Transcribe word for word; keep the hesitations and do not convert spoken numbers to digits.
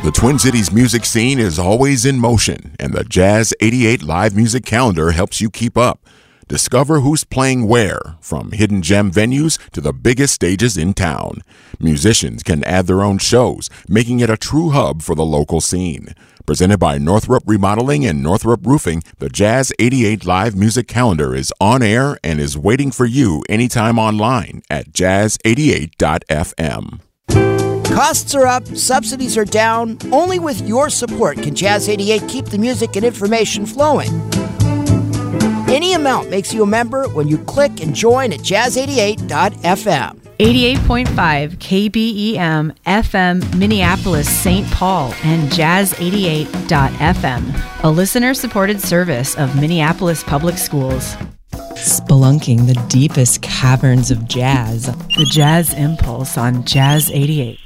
The Twin Cities music scene is always in motion, and the Jazz eighty-eight live music calendar helps you keep up. Discover who's playing where, from hidden gem venues to the biggest stages in town. Musicians can add their own shows, making it a true hub for the local scene. Presented by Northrop Remodeling and Northrop Roofing, the Jazz eighty-eight live music calendar is on air and is waiting for you anytime online at jazz eighty-eight dot f m. Costs are up, subsidies are down. Only with your support can Jazz eighty-eight keep the music and information flowing. Any amount makes you a member when you click and join at jazz eighty-eight dot f m. eighty-eight point five K B E M F M Minneapolis Saint Paul and jazz eighty-eight dot f m, a listener-supported service of Minneapolis Public Schools. Spelunking the deepest caverns of jazz. The Jazz Impulse on Jazz eighty-eight.